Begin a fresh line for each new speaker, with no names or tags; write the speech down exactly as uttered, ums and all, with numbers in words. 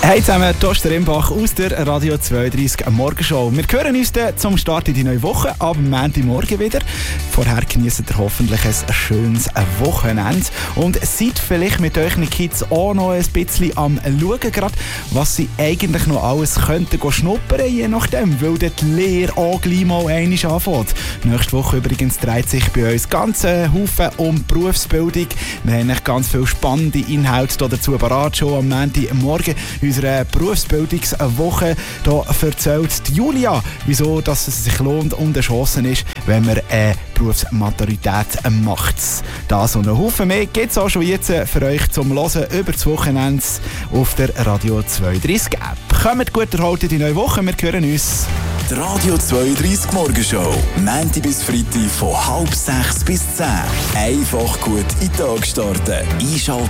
Hey zusammen, Toster Rimbach aus der Radio zweiunddreißig Morgenshow. Wir hören uns dann zum Start in die neue Woche, ab Montagmorgen wieder. Vorher genießt ihr hoffentlich ein schönes Wochenende und seid vielleicht mit euren Kids auch noch ein bisschen am Schauen, grad, was sie eigentlich noch alles könnten schnuppern, je nachdem, weil dort die Lehre auch gleich mal einmal anfängt. Nächste Woche übrigens dreht sich bei uns ganz ein Haufen um Berufsbildung. Wir haben ganz viele spannende Inhalte dazu parat, schon am Montagmorgen. Unserer Berufsbildungswoche da erzählt die Julia, wieso dass es sich lohnt und eine Chance ist, wenn man eine Berufsmaturität macht. Das und ein Haufen mehr gibt es auch schon jetzt für euch zum Hören über das Wochenende auf der Radio zweiunddreißig App. Kommt gut erholt in die neue Woche, wir hören uns.
Die Radio zweiunddreißig Morgenshow, Montag bis Freitag von halb sechs bis zehn. Einfach gut in den Tag starten. Einschalten